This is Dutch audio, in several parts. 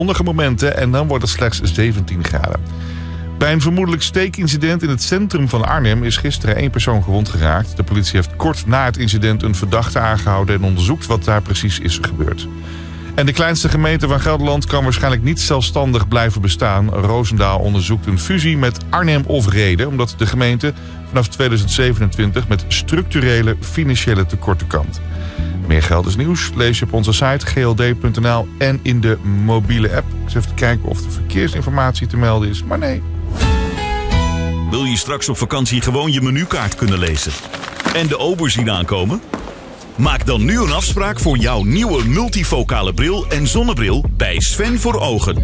zonnige momenten en dan wordt het slechts 17 graden. Bij een vermoedelijk steekincident in het centrum van Arnhem is gisteren 1 persoon gewond geraakt. De politie heeft kort na het incident een verdachte aangehouden en onderzoekt wat daar precies is gebeurd. En de kleinste gemeente van Gelderland kan waarschijnlijk niet zelfstandig blijven bestaan. Roosendaal onderzoekt een fusie met Arnhem of Rheden, omdat de gemeente vanaf 2027 met structurele financiële tekorten kampt. Meer Gelders nieuws lees je op onze site gld.nl en in de mobiele app. Ik eens even kijken of de verkeersinformatie te melden is, maar nee. Wil je straks op vakantie gewoon je menukaart kunnen lezen en de ober zien aankomen? Maak dan nu een afspraak voor jouw nieuwe multifocale bril en zonnebril bij Sven voor Ogen.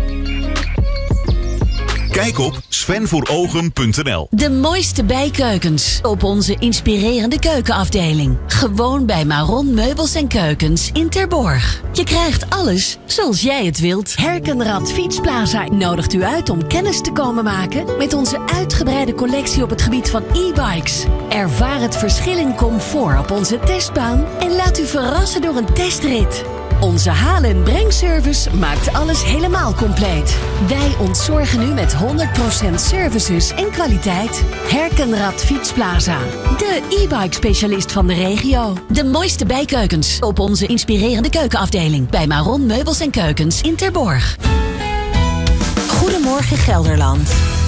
Kijk op svenvoorogen.nl. De mooiste bijkeukens op onze inspirerende keukenafdeling. Gewoon bij Maron Meubels en Keukens in Terborg. Je krijgt alles zoals jij het wilt. Herkenrad Fietsplaza nodigt u uit om kennis te komen maken met onze uitgebreide collectie op het gebied van e-bikes. Ervaar het verschil in comfort op onze testbaan en laat u verrassen door een testrit. Onze haal- en brengservice maakt alles helemaal compleet. Wij ontzorgen u met 100% services en kwaliteit. Herkenrad Fietsplaza. De e-bike specialist van de regio. De mooiste bijkeukens op onze inspirerende keukenafdeling. Bij Maron Meubels en Keukens in Terborg. Goedemorgen Gelderland.